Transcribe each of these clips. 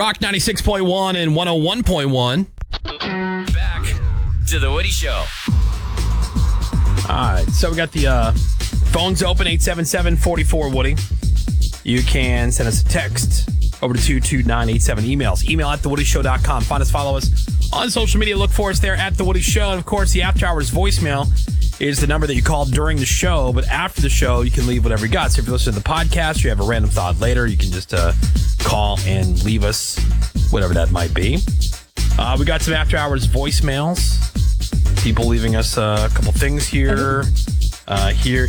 Rock 96.1 and 101.1. Back to the Woody Show. All right, so we got the phones open, 877-44-WOODY. You can send us a text over to 22987. Email at thewoodyshow.com. Find us, follow us on social media. Look for us there at The Woody Show. And, of course, the After Hours voicemail is the number that you call during the show. But after the show, you can leave whatever you got. So if you listen to the podcast, you have a random thought later, you can just call and leave us whatever that might be. We got some After Hours voicemails. People leaving us a couple things here. Here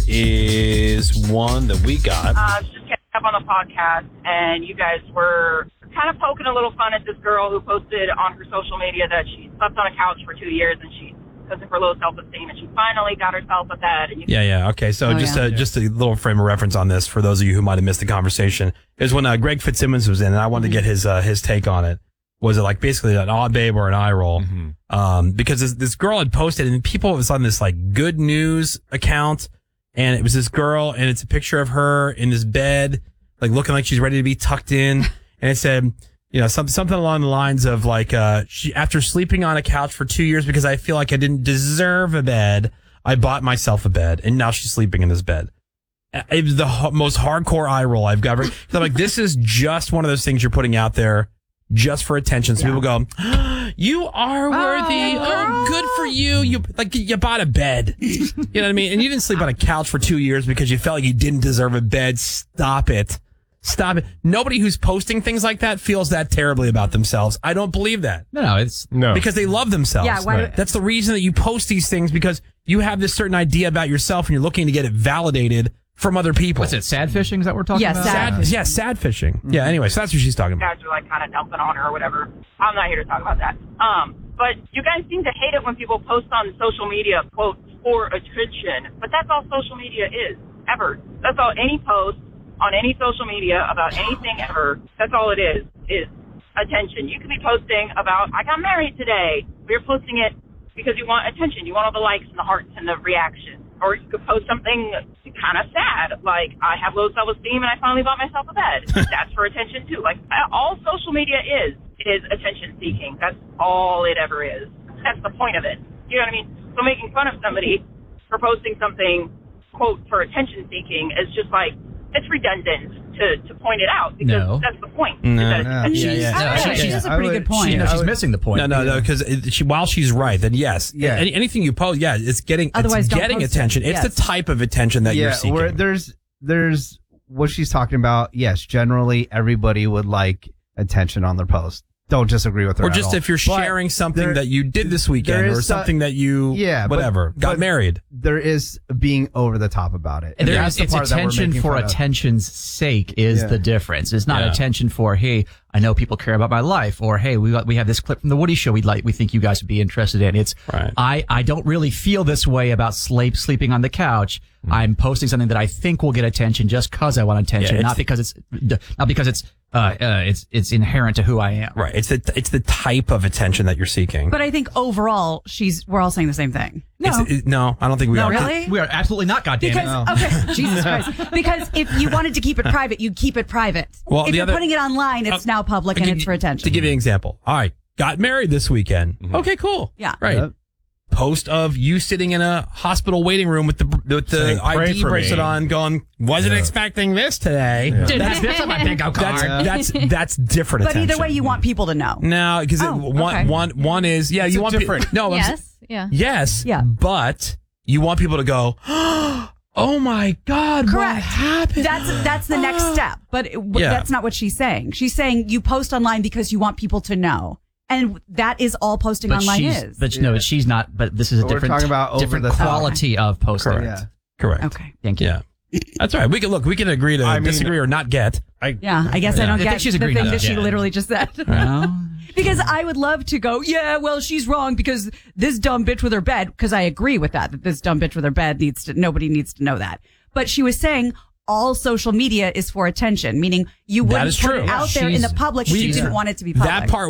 is one that we got. Just catching up on the podcast, and you guys were kind of poking a little fun at this girl who posted on her social media that she slept on a couch for 2 years, and she because of her low self-esteem, and she finally got herself a bed. And yeah. Okay, so just a little frame of reference on this for those of you who might have missed the conversation is when Greg Fitzsimmons was in, and I wanted to get his take on it. Was it like basically an odd babe or an eye roll? Mm-hmm. Because this girl had posted, and people was on this like good news account, and it was this girl, and it's a picture of her in this bed, like looking like she's ready to be tucked in, and it said, something along the lines of like, she after sleeping on a couch for 2 years because I feel like I didn't deserve a bed, I bought myself a bed, and now she's sleeping in this bed. It was the most hardcore eye roll I've ever. I'm like, this is just one of those things you're putting out there just for attention. So people go, you are worthy. Oh, good for you. You bought a bed. You know what I mean? And you didn't sleep on a couch for 2 years because you felt like you didn't deserve a bed. Stop it. Nobody who's posting things like that feels that terribly about themselves. I don't believe that. No. Because they love themselves. Yeah, right. That's the reason that you post these things, because you have this certain idea about yourself and you're looking to get it validated from other people. What's it, sad fishing? Is that what we're talking about? Sad fishing. Mm-hmm. Yeah, anyway, so that's what she's talking about. Guys are like kind of dumping on her or whatever. I'm not here to talk about that. But you guys seem to hate it when people post on social media, quote, for attention. But that's all social media is, ever. That's all any post on any social media about anything ever. That's all it is attention. You could be posting about, I got married today. But you're posting it because you want attention. You want all the likes and the hearts and the reactions. Or you could post something kind of sad, like, I have low self-esteem and I finally bought myself a bed. That's for attention, too. Like, all social media is attention-seeking. That's all it ever is. That's the point of it. You know what I mean? So making fun of somebody for posting something, quote, for attention-seeking is just like, it's redundant to point it out, because that's the point. She has a pretty good point. She's missing the point. No, because while she's right, then yes. Yeah. Anything you post, it's getting attention. It's the type of attention that you're seeking. Where there's what she's talking about. Yes, generally everybody would like attention on their post. Don't disagree with her. Or just at all. if you're sharing something that you did this weekend, or something that you got married. There is being over the top about it. And it's attention for attention's sake is the difference. It's not attention for, hey, I know people care about my life, or hey, we have this clip from the Woody Show we think you guys would be interested in. It's I don't really feel this way about sleeping on the couch. I'm posting something that I think will get attention just because I want attention, not because it's inherent to who I am. Right. It's the type of attention that you're seeking. But I think overall, we're all saying the same thing. No, I don't think we are. Really? We are absolutely not. Goddamn it! Okay, Jesus Christ. Because if you wanted to keep it private, you'd keep it private. Well, if you're putting it online, it's now public and it's for attention. To give you an example, all right, got married this weekend. Mm-hmm. Okay, cool. Yeah. Right. Yep. Post of you sitting in a hospital waiting room with the ID bracelet on, going, wasn't expecting this today. Yeah. Dude, that's on my bingo card. That's different. But either way, you want people to know. No, because one is you want different. No, yes, but you want people to go, oh my God, correct. What happened? That's the next step. But that's not what she's saying. She's saying you post online because you want people to know. And that is all posting online is. But no, she's not. But this is a different quality of posting. Correct. Okay. Thank you. Yeah. That's all right. We can agree to disagree or not get. I guess I don't get the thing that she literally just said. Well. Because I would love to go, she's wrong because this dumb bitch with her bed, because I agree with that this dumb bitch with her bed nobody needs to know that. But she was saying all social media is for attention, meaning you wouldn't put it out there in the public if you didn't want it to be public. That part